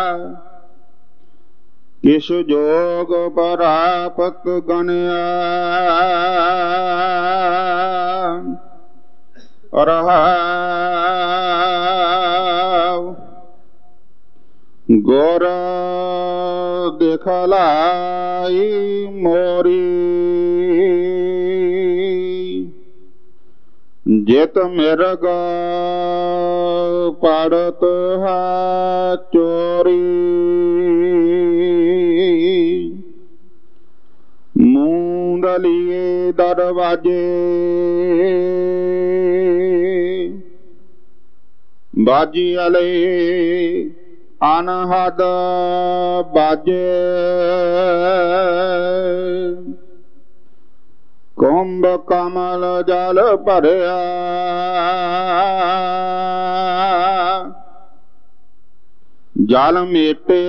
किस जोग परापत गणया रहाव गोर दिखलाई मोरी जेत मिर्ग पड़त है चोरी मूंदलिए दरवाजे बाजी अले अनहद बाजे कुंभ कमल जल भरिया जल मेटे